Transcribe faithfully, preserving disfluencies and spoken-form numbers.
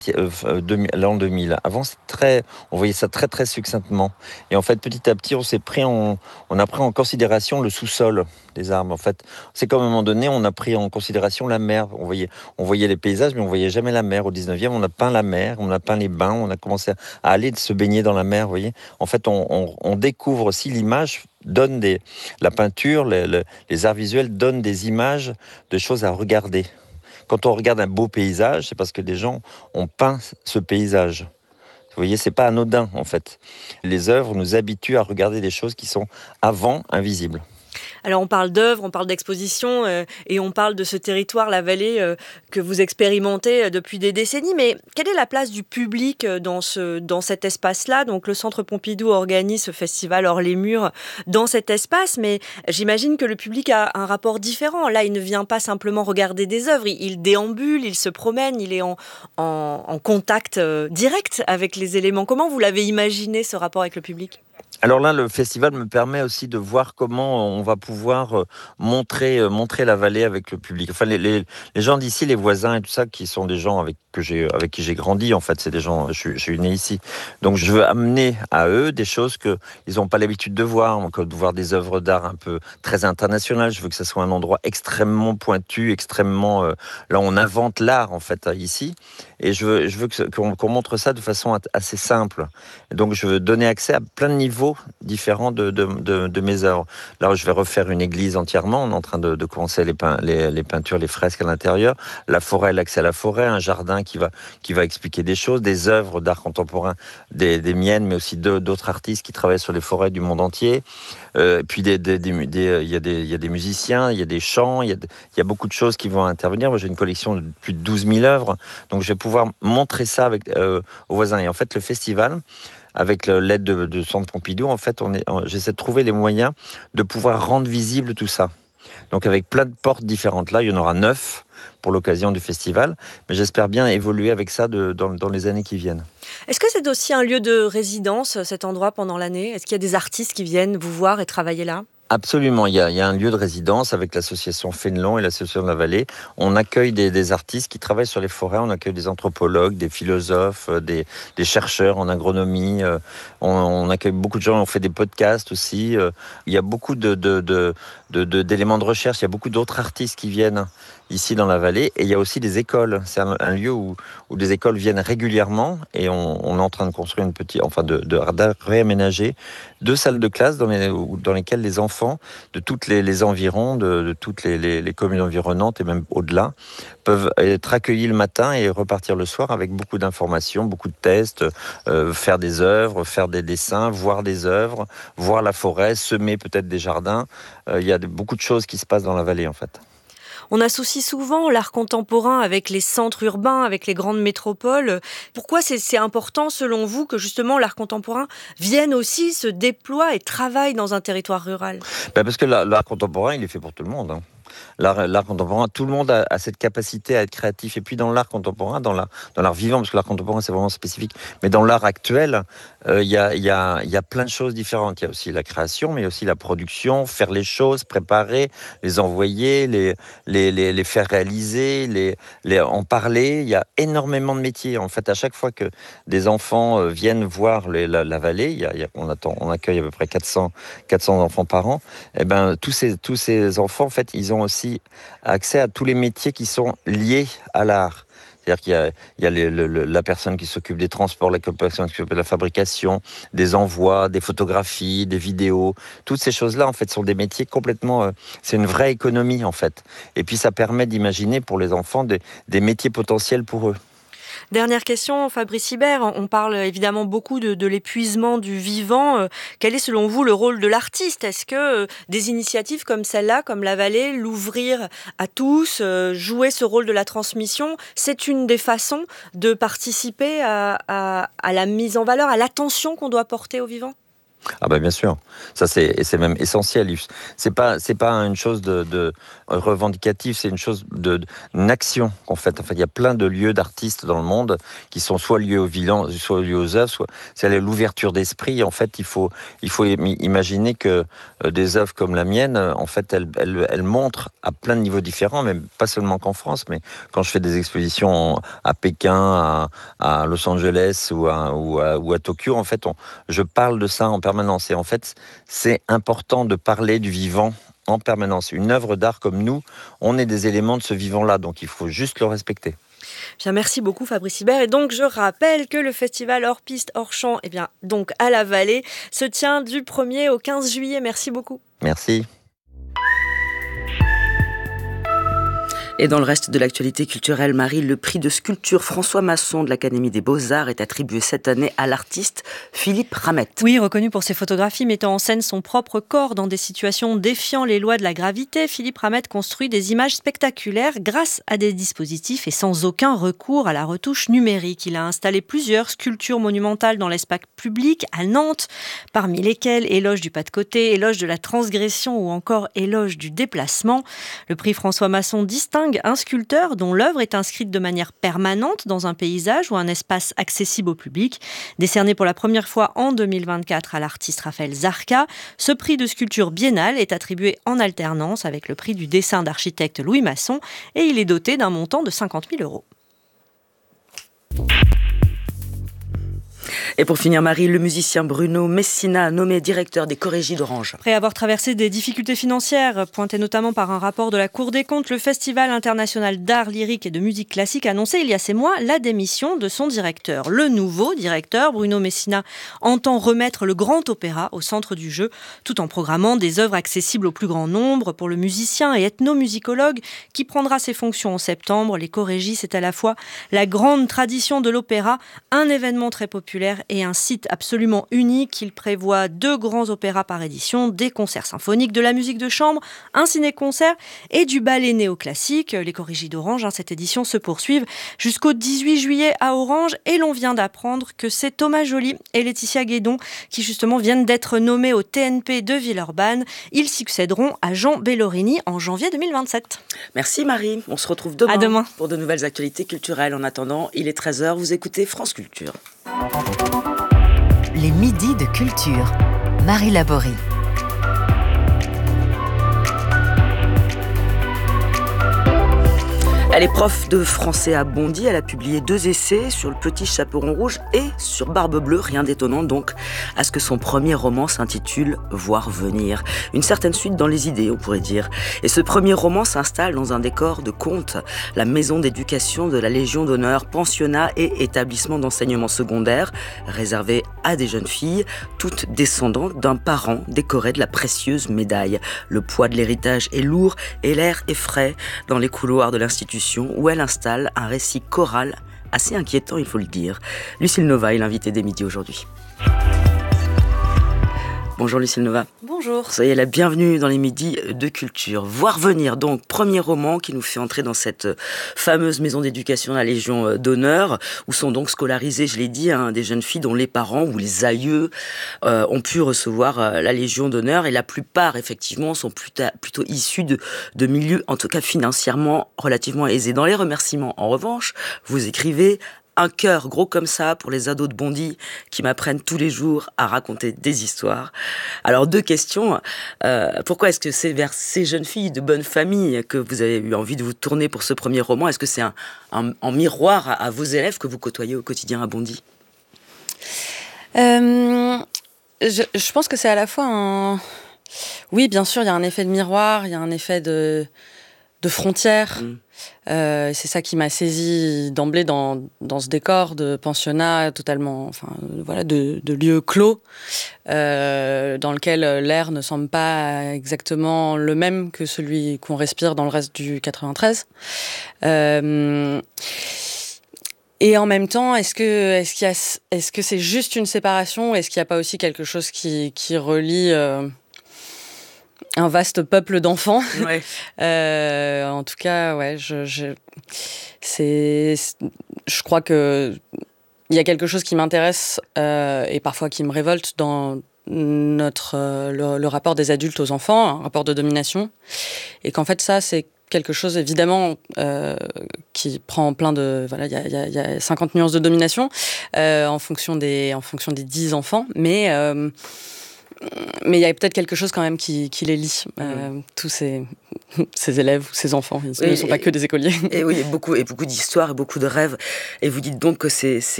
Euh, euh, deux mille l'an deux mille. Avant, c'est très, on voyait ça très très succinctement. Et en fait, petit à petit, on s'est pris en, on a pris en considération le sous-sol des arbres. En fait, c'est qu'à un moment donné, on a pris en considération la mer. On voyait, on voyait les paysages, mais on voyait jamais la mer. Au dix-neuvième, on a peint la mer, on a peint les bains, on a commencé à aller se baigner dans la mer. Vous voyez, en fait, on, on, on découvre aussi l'image donne des, la peinture, les, les, les arts visuels donnent des images de choses à regarder. Quand on regarde un beau paysage, c'est parce que des gens ont peint ce paysage. Vous voyez, c'est pas anodin en fait. Les œuvres nous habituent à regarder des choses qui sont avant invisibles. Alors on parle d'œuvres, on parle d'expositions euh, et on parle de ce territoire, la vallée, euh, que vous expérimentez euh, depuis des décennies. Mais quelle est la place du public euh, dans, ce, dans cet espace-là ? Donc le Centre Pompidou organise ce festival Hors les murs dans cet espace, mais j'imagine que le public a un rapport différent. Là, il ne vient pas simplement regarder des œuvres, il, il déambule, il se promène, il est en, en, en contact euh, direct avec les éléments. Comment vous l'avez imaginé, ce rapport avec le public ? Alors là, le festival me permet aussi de voir comment on va pouvoir euh, montrer, euh, montrer la vallée avec le public. Enfin, les, les, les gens d'ici, les voisins et tout ça, qui sont des gens avec, que j'ai, avec qui j'ai grandi, en fait, c'est des gens, je, suis- je suis né ici. Donc je veux amener à eux des choses qu'ils n'ont pas l'habitude de voir, comme de voir des œuvres d'art un peu très internationales. Je veux que ce soit un endroit extrêmement pointu, extrêmement... euh, là, on invente l'art, en fait, ici. Et je veux, je veux que, qu'on, qu'on montre ça de façon assez simple. Donc je veux donner accès à plein de niveaux différents de, de, de, de mes œuvres. Là, je vais refaire une église entièrement. On est en train de, de commencer les, peint, les, les peintures, les fresques à l'intérieur. La forêt, l'accès à la forêt, un jardin qui va, qui va expliquer des choses, des œuvres d'art contemporain, des, des miennes, mais aussi de, d'autres artistes qui travaillent sur les forêts du monde entier. Euh, puis des, des, des, des, il y a des, il y a des musiciens, il y a des chants, il y a, il y a beaucoup de choses qui vont intervenir. Moi, j'ai une collection de plus de douze mille œuvres. Donc, je vais pouvoir montrer ça avec, euh, aux voisins. Et en fait, le festival, avec l'aide de, de Centre Pompidou, en fait, on est, on, j'essaie de trouver les moyens de pouvoir rendre visible tout ça. Donc avec plein de portes différentes. Là, il y en aura neuf pour l'occasion du festival, mais j'espère bien évoluer avec ça de, dans, dans les années qui viennent. Est-ce que c'est aussi un lieu de résidence, cet endroit, pendant l'année ? Est-ce qu'il y a des artistes qui viennent vous voir et travailler là ? Absolument, il y, a, il y a un lieu de résidence avec l'association Fénelon et l'association de la Vallée. On accueille des, des artistes qui travaillent sur les forêts, on accueille des anthropologues, des philosophes, des, des chercheurs en agronomie. On, on accueille beaucoup de gens, on fait des podcasts aussi. Il y a beaucoup de, de, de, de, de, d'éléments de recherche, il y a beaucoup d'autres artistes qui viennent ici dans la vallée. Et il y a aussi des écoles. C'est un, un lieu où, où des écoles viennent régulièrement et on, on est en train de construire une petite, enfin de, de, de réaménager deux salles de classe dans, les, dans lesquelles les enfants de toutes les, les environs, de, de toutes les, les, les communes environnantes et même au-delà, peuvent être accueillis le matin et repartir le soir avec beaucoup d'informations, beaucoup de tests, euh, faire des œuvres, faire des dessins, voir des œuvres, voir la forêt, semer peut-être des jardins. Euh, il y a de, beaucoup de choses qui se passent dans la vallée en fait. On associe souvent l'art contemporain avec les centres urbains, avec les grandes métropoles. Pourquoi c'est, c'est important, selon vous, que justement l'art contemporain vienne aussi, se déploie et travaille dans un territoire rural ? Ben parce que l'art, l'art contemporain, il est fait pour tout le monde. Hein. L'art, l'art contemporain, tout le monde a, a cette capacité à être créatif. Et puis dans l'art contemporain, dans, la, dans l'art vivant, parce que l'art contemporain c'est vraiment spécifique, mais dans l'art actuel, il euh, y, a, y, a, y a plein de choses différentes. Il y a aussi la création, mais aussi la production, faire les choses, préparer, les envoyer, les, les, les, les faire réaliser, les, les, en parler. Il y a énormément de métiers. En fait, à chaque fois que des enfants euh, viennent voir les, la, la vallée, y a, y a, on, attend, on accueille à peu près quatre cents, quatre cents enfants par an, et ben, tous, ces, tous ces enfants, en fait, ils ont aussi accès à tous les métiers qui sont liés à l'art. C'est-à-dire qu'il y a, il y a les, le, la personne qui s'occupe des transports, la personne qui s'occupe de la fabrication, des envois, des photographies, des vidéos. Toutes ces choses-là, en fait, sont des métiers complètement... Euh, c'est une vraie économie, en fait. Et puis, ça permet d'imaginer pour les enfants des, des métiers potentiels pour eux. Dernière question, Fabrice Hibert. On parle évidemment beaucoup de, de l'épuisement du vivant. Euh, quel est selon vous le rôle de l'artiste ? Est-ce que euh, des initiatives comme celle-là, comme La Vallée, l'ouvrir à tous, euh, jouer ce rôle de la transmission, c'est une des façons de participer à, à, à la mise en valeur, à l'attention qu'on doit porter au vivant ? Ah bah bien sûr, ça c'est et c'est même essentiel. C'est pas c'est pas une chose de, de revendicative, c'est une chose de, de une action qu'on fait. En fait, il y a plein de lieux d'artistes dans le monde qui sont soit liés aux vivants, soit liés aux œuvres, soit c'est l'ouverture d'esprit. En fait, il faut il faut imaginer que euh, des œuvres comme la mienne, en fait, elles, elles, elles montrent à plein de niveaux différents, mais pas seulement qu'en France, mais quand je fais des expositions à Pékin, à, à Los Angeles ou à, ou à, ou à Tokyo, en fait, on, je parle de ça en permanence. Et en fait, c'est important de parler du vivant en permanence. Une œuvre d'art comme nous, on est des éléments de ce vivant-là, donc il faut juste le respecter. Bien, merci beaucoup Fabrice Hibert. Et donc je rappelle que le festival hors piste, hors champ, eh bien, donc à la Vallée, se tient du premier au quinze juillet. Merci beaucoup. Merci. Et dans le reste de l'actualité culturelle, Marie, le prix de sculpture François Masson de l'Académie des Beaux-Arts est attribué cette année à l'artiste Philippe Ramette. Oui, reconnu pour ses photographies mettant en scène son propre corps dans des situations défiant les lois de la gravité, Philippe Ramette construit des images spectaculaires grâce à des dispositifs et sans aucun recours à la retouche numérique. Il a installé plusieurs sculptures monumentales dans l'espace public à Nantes, parmi lesquelles Éloge du pas de côté, Éloge de la transgression ou encore Éloge du déplacement. Le prix François Masson distingue un sculpteur dont l'œuvre est inscrite de manière permanente dans un paysage ou un espace accessible au public. Décerné pour la première fois en deux mille vingt-quatre à l'artiste Raphaël Zarka, ce prix de sculpture biennale est attribué en alternance avec le prix du dessin d'architecte Louis Masson et il est doté d'un montant de cinquante mille euros. Et pour finir, Marie, le musicien Bruno Messina, nommé directeur des Chorégies d'Orange. Après avoir traversé des difficultés financières, pointées notamment par un rapport de la Cour des comptes, le Festival international d'art lyrique et de musique classique a annoncé il y a ces mois la démission de son directeur. Le nouveau directeur, Bruno Messina, entend remettre le grand opéra au centre du jeu, tout en programmant des œuvres accessibles au plus grand nombre. Pour le musicien et ethnomusicologue qui prendra ses fonctions en septembre, les Chorégies, c'est à la fois la grande tradition de l'opéra, un événement très populaire et un site absolument unique. Il prévoit deux grands opéras par édition, des concerts symphoniques, de la musique de chambre, un ciné-concert et du ballet néoclassique. Les Chorégies d'Orange, hein, cette édition se poursuivent jusqu'au dix-huit juillet à Orange et l'on vient d'apprendre que c'est Thomas Joly et Laetitia Guédon qui justement viennent d'être nommés au T N P de Villeurbanne. Ils succéderont à Jean Bellorini en janvier deux mille vingt-sept. Merci Marie, on se retrouve demain, à demain pour de nouvelles actualités culturelles. En attendant, il est treize heures, vous écoutez France Culture. Les midis de culture. Marie Laborie. Elle est prof de français à Bondy. Elle a publié deux essais sur le petit chaperon rouge et sur Barbe Bleue. Rien d'étonnant donc à ce que son premier roman s'intitule Voir venir. Une certaine suite dans les idées, on pourrait dire. Et ce premier roman s'installe dans un décor de conte, la maison d'éducation de la Légion d'honneur, pensionnat et établissement d'enseignement secondaire, réservé à des jeunes filles, toutes descendantes d'un parent décoré de la précieuse médaille. Le poids de l'héritage est lourd et l'air est frais dans les couloirs de l'institution où elle installe un récit choral assez inquiétant, il faut le dire. Lucille Nova est l'invitée des midis aujourd'hui. Bonjour Lucille Nova. Bonjour. Soyez la bienvenue dans les midis de culture. Voir venir, donc, premier roman qui nous fait entrer dans cette fameuse maison d'éducation de la Légion d'honneur, où sont donc scolarisées, je l'ai dit, hein, des jeunes filles dont les parents ou les aïeux euh, ont pu recevoir euh, la Légion d'honneur. Et la plupart, effectivement, sont plutôt, plutôt issus de, de milieux, en tout cas financièrement, relativement aisés. Dans les remerciements, en revanche, vous écrivez un cœur gros comme ça pour les ados de Bondy qui m'apprennent tous les jours à raconter des histoires. Alors, deux questions. Euh, pourquoi est-ce que c'est vers ces jeunes filles de bonne famille que vous avez eu envie de vous tourner pour ce premier roman ? Est-ce que c'est un, un, un miroir à, à vos élèves que vous côtoyez au quotidien à Bondy ? euh, je, je pense que c'est à la fois un... Oui, bien sûr, il y a un effet de miroir, il y a un effet de, de frontière. Mmh. Euh, c'est ça qui m'a saisie d'emblée dans, dans ce décor de pensionnat totalement, enfin, voilà, de, de lieu clos, euh, dans lequel l'air ne semble pas exactement le même que celui qu'on respire dans le reste du quatre-vingt-treize. Euh, et en même temps, est-ce que, est-ce qu'il y a, est-ce que c'est juste une séparation ? Est-ce qu'il n'y a pas aussi quelque chose qui, qui relie euh, un vaste peuple d'enfants. Ouais. euh, en tout cas, ouais, je, je, c'est, je crois que il y a quelque chose qui m'intéresse euh, et parfois qui me révolte dans notre, euh, le, le rapport des adultes aux enfants, un rapport de domination, et qu'en fait ça c'est quelque chose évidemment euh, qui prend plein de... Voilà, il y a, y a, y a cinquante nuances de domination euh, en, fonction des, en fonction des dix enfants, mais... Euh, mais il y a peut-être quelque chose quand même qui, qui les lie, euh, mmh. tous ces, ces élèves ou ces enfants, ils oui, ne sont et, pas que des écoliers. Et oui, et beaucoup, et beaucoup d'histoires et beaucoup de rêves. Et vous dites donc que c'est, c'est